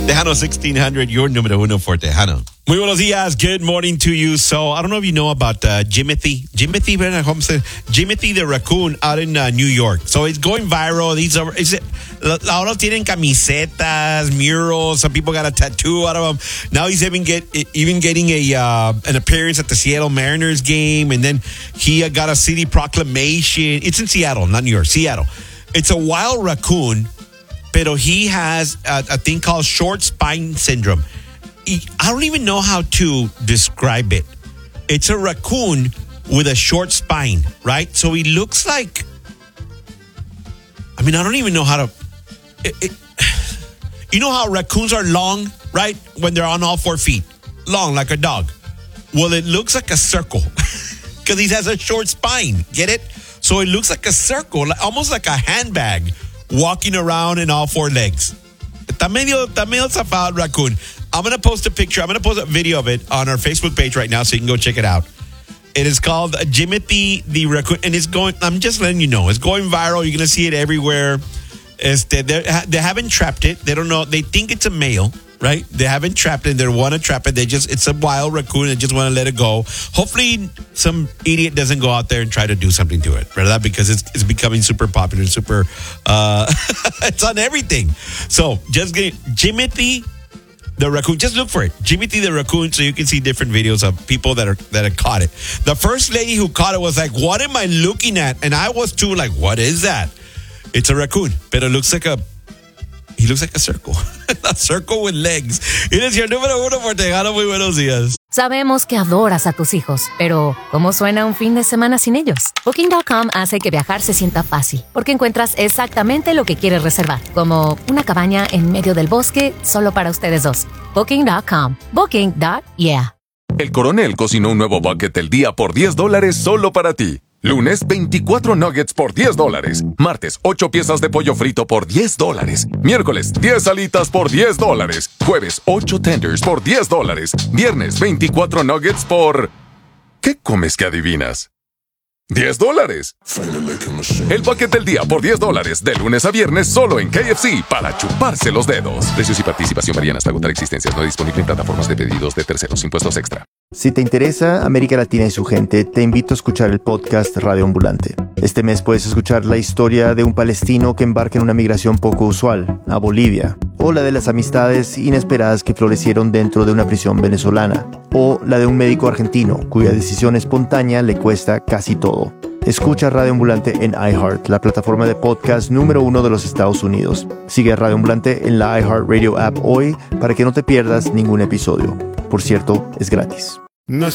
Tejano 1600, your número uno for Tejano. Muy buenos días. Good morning to you. So, I don't know if you know about Jimothy. Jimothy the raccoon out in New York. So, it's going viral. Ahora tienen camisetas, murals. Some people got a tattoo out of them. Now he's even getting an appearance at the Seattle Mariners game. And then he got a city proclamation. It's in Seattle, not New York. Seattle. It's a wild raccoon, pero he has a thing called short spine syndrome. I don't even know how to describe it. It's a raccoon with a short spine, right? So he looks like, I don't even know how to, you know how raccoons are long, right? When they're on all 4 feet, long like a dog. Well, it looks like a circle because he has a short spine. Get it? So it looks like a circle, almost like a handbag, walking around in all 4 legs. Está medio zafado raccoon. I'm going to post a picture. I'm going to post a video of it on our Facebook page right now so you can go check it out. It is called Jimothy the Raccoon. And it's going, I'm just letting you know, it's going viral. You're going to see it everywhere. They haven't trapped it. They don't know. They think it's a male, right? They haven't trapped it. They want to trap it. It's a wild raccoon. They just want to let it go. Hopefully some idiot doesn't go out there and try to do something to it, ¿verdad? Because it's becoming super popular, super, it's on everything. So just get Jimothy the raccoon. Just look for it, Jimothy the raccoon, so you can see different videos of people that have caught it. The first lady who caught it was like, "What am I looking at?" And I was too, like, "What is that?" It's a raccoon, but he looks like a circle, a circle with legs. It is your número uno for Tejano. Muy buenos días. Sabemos que adoras a tus hijos, pero ¿cómo suena un fin de semana sin ellos? Booking.com hace que viajar se sienta fácil, porque encuentras exactamente lo que quieres reservar, como una cabaña en medio del bosque solo para ustedes dos. Booking.com. Booking.yeah. El Coronel cocinó un nuevo bucket del día por $10 solo para ti. Lunes, 24 nuggets por $10. Martes, 8 piezas de pollo frito por $10. Miércoles, 10 alitas por $10. Jueves, 8 tenders por $10. Viernes, 24 nuggets por... ¿Qué comes que adivinas? $10. El bucket del día por $10 de lunes a viernes solo en KFC para chuparse los dedos. Precios y participación varían hasta agotar existencias. No disponible en plataformas de pedidos de terceros. Impuestos extra. Si te interesa América Latina y su gente, te invito a escuchar el podcast Radio Ambulante. Este mes puedes escuchar la historia de un palestino que embarca en una migración poco usual, a Bolivia, o la de las amistades inesperadas que florecieron dentro de una prisión venezolana, o la de un médico argentino cuya decisión espontánea le cuesta casi todo. Escucha Radio Ambulante en iHeart, la plataforma de podcast número 1 de los Estados Unidos. Sigue a Radio Ambulante en la iHeart Radio app hoy para que no te pierdas ningún episodio. Por cierto, es gratis. No es